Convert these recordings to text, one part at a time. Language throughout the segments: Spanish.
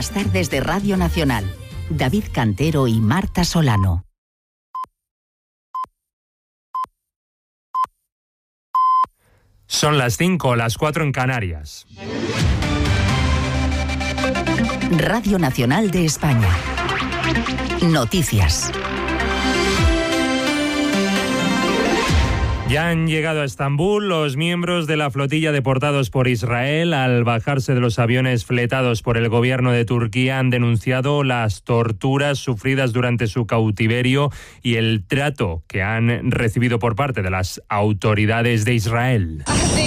Las tardes de Radio Nacional. David Cantero y Marta Solano. Son las 5, las 4 en Canarias. Radio Nacional de España. Noticias. Ya han llegado a Estambul los miembros de la flotilla deportados por Israel. Al bajarse de los aviones fletados por el gobierno de Turquía, han denunciado las torturas sufridas durante su cautiverio y el trato que han recibido por parte de las autoridades de Israel.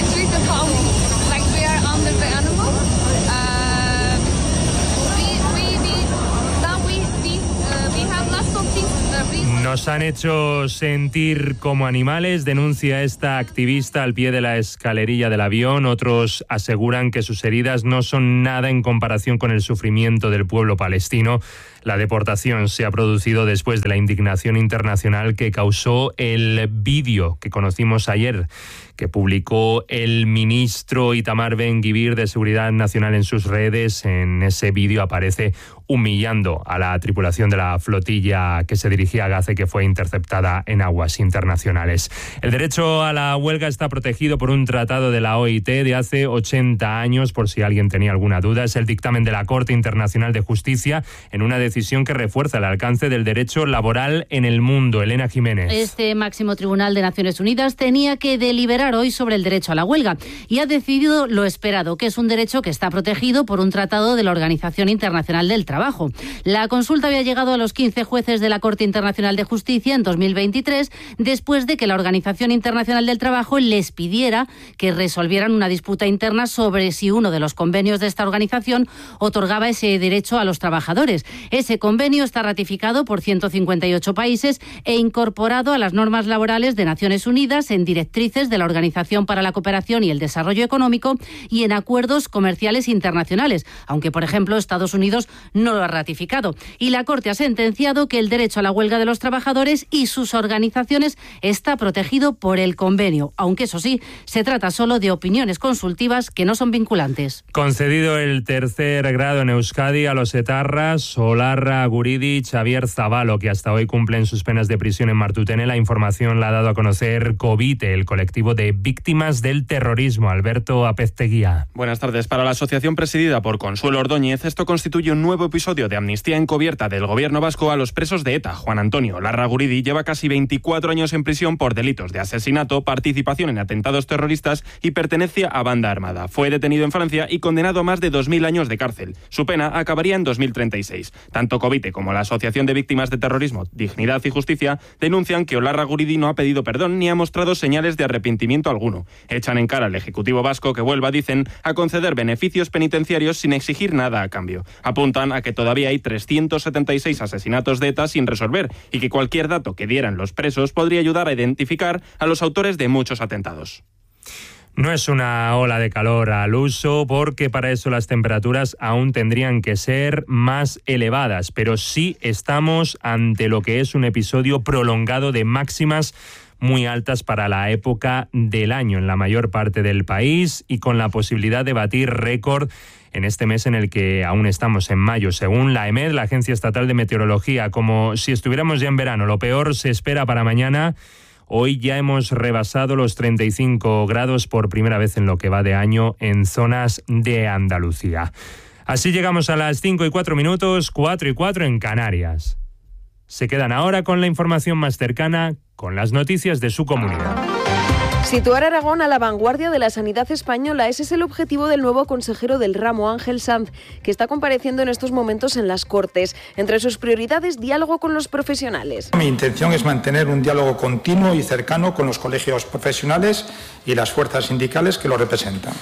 Nos han hecho sentir como animales, denuncia esta activista al pie de la escalerilla del avión. Otros aseguran que sus heridas no son nada en comparación con el sufrimiento del pueblo palestino. La deportación se ha producido después de la indignación internacional que causó el vídeo que conocimos ayer, que publicó el ministro Itamar Ben-Gvir de Seguridad Nacional en sus redes. En ese vídeo aparece humillando a la tripulación de la flotilla que se dirigía a Gaza y que fue interceptada en aguas internacionales. El derecho a la huelga está protegido por un tratado de la OIT de hace 80 años, por si alguien tenía alguna duda. Es el dictamen de la Corte Internacional de Justicia en una decisión que refuerza el alcance del derecho laboral en el mundo. Elena Jiménez. Este máximo tribunal de Naciones Unidas tenía que deliberar hoy sobre el derecho a la huelga y ha decidido lo esperado, que es un derecho que está protegido por un tratado de la Organización Internacional del Trabajo. La consulta había llegado a los 15 jueces de la Corte Internacional de Justicia en 2023, después de que la Organización Internacional del Trabajo les pidiera que resolvieran una disputa interna sobre si uno de los convenios de esta organización otorgaba ese derecho a los trabajadores. Ese convenio está ratificado por 158 países e incorporado a las normas laborales de Naciones Unidas, en directrices de la Organización para la Cooperación y el Desarrollo Económico y en acuerdos comerciales internacionales, aunque, por ejemplo, Estados Unidos no lo ha ratificado. Y la Corte ha sentenciado que el derecho a la huelga de los trabajadores y sus organizaciones está protegido por el convenio, aunque eso sí, se trata solo de opiniones consultivas que no son vinculantes. Concedido el tercer grado en Euskadi a los etarras Olarra Guridi y Xavier Zabalo, que hasta hoy cumplen sus penas de prisión en Martutene. La información la ha dado a conocer Covite, el colectivo de víctimas del terrorismo. Alberto Apezteguía. Buenas tardes. Para la asociación presidida por Consuelo Ordóñez, esto constituye un nuevo episodio de amnistía encubierta del gobierno vasco a los presos de ETA. Juan Antonio Olarra Guridi lleva casi 24 años en prisión por delitos de asesinato, participación en atentados terroristas y pertenencia a banda armada. Fue detenido en Francia y condenado a más de 2.000 años de cárcel. Su pena acabaría en 2036. Tanto Covite como la Asociación de Víctimas de Terrorismo, Dignidad y Justicia denuncian que Olarra Guridi no ha pedido perdón ni ha mostrado señales de arrepentimiento alguno. Echan en cara al Ejecutivo vasco que vuelva, dicen, a conceder beneficios penitenciarios sin exigir nada a cambio. Apuntan a que todavía hay 376 asesinatos de ETA sin resolver y que cualquier dato que dieran los presos podría ayudar a identificar a los autores de muchos atentados. No es una ola de calor al uso, porque para eso las temperaturas aún tendrían que ser más elevadas, pero sí estamos ante lo que es un episodio prolongado de máximas muy altas para la época del año en la mayor parte del país y con la posibilidad de batir récord en este mes en el que aún estamos en mayo. Según la EMED, la Agencia Estatal de Meteorología, como si estuviéramos ya en verano. Lo peor se espera para mañana. Hoy ya hemos rebasado los 35 grados por primera vez en lo que va de año en zonas de Andalucía. Así llegamos a las 5:04, 4:04 en Canarias. Se quedan ahora con la información más cercana, con las noticias de su comunidad. Situar a Aragón a la vanguardia de la sanidad española, ese es el objetivo del nuevo consejero del ramo, Ángel Sanz, que está compareciendo en estos momentos en las Cortes. Entre sus prioridades, diálogo con los profesionales. Mi intención es mantener un diálogo continuo y cercano con los colegios profesionales y las fuerzas sindicales que lo representan.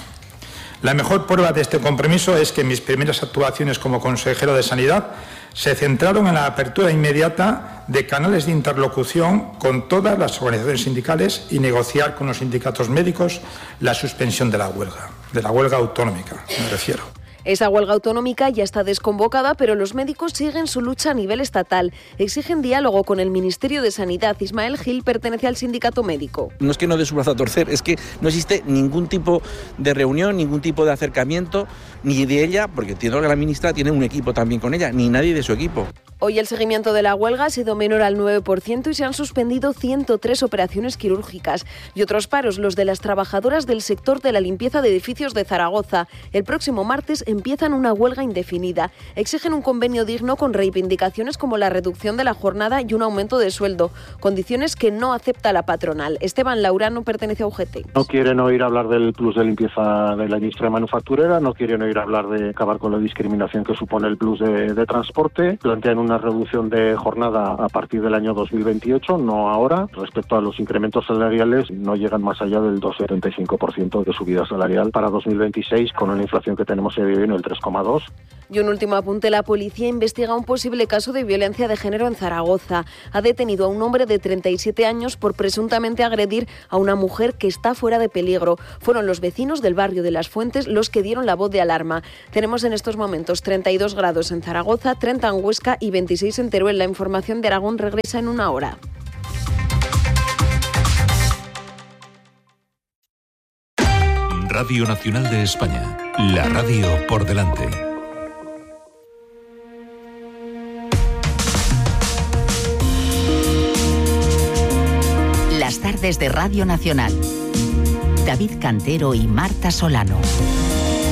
La mejor prueba de este compromiso es que mis primeras actuaciones como consejero de Sanidad se centraron en la apertura inmediata de canales de interlocución con todas las organizaciones sindicales y negociar con los sindicatos médicos la suspensión de la huelga autonómica, me refiero. Esa huelga autonómica ya está desconvocada, pero los médicos siguen su lucha a nivel estatal. Exigen diálogo con el Ministerio de Sanidad. Ismael Gil pertenece al sindicato médico. No es que no dé su brazo a torcer, es que no existe ningún tipo de reunión, ningún tipo de acercamiento, ni de ella, porque entiendo que la ministra tiene un equipo también con ella, ni nadie de su equipo. Hoy el seguimiento de la huelga ha sido menor al 9% y se han suspendido 103 operaciones quirúrgicas. Y otros paros, los de las trabajadoras del sector de la limpieza de edificios de Zaragoza. El próximo martes empiezan una huelga indefinida. Exigen un convenio digno con reivindicaciones como la reducción de la jornada y un aumento de sueldo, condiciones que no acepta la patronal. Esteban Laurano pertenece a UGT. No quieren oír hablar del plus de limpieza de la industria manufacturera, no quieren oír hablar de acabar con la discriminación que supone el plus de transporte, plantean una reducción de jornada a partir del año 2028, no ahora. Respecto a los incrementos salariales, no llegan más allá del 2,75% de subida salarial para 2026, con una inflación que tenemos hoy en el 3,2%. Y un último apunte, la policía investiga un posible caso de violencia de género en Zaragoza. Ha detenido a un hombre de 37 años por presuntamente agredir a una mujer que está fuera de peligro. Fueron los vecinos del barrio de Las Fuentes los que dieron la voz de alarma. Tenemos en estos momentos 32 grados en Zaragoza, 30 en Huesca y 26 en Teruel. La información de Aragón regresa en una hora. Radio Nacional de España. La radio por delante. Las tardes de Radio Nacional. David Cantero y Marta Solano.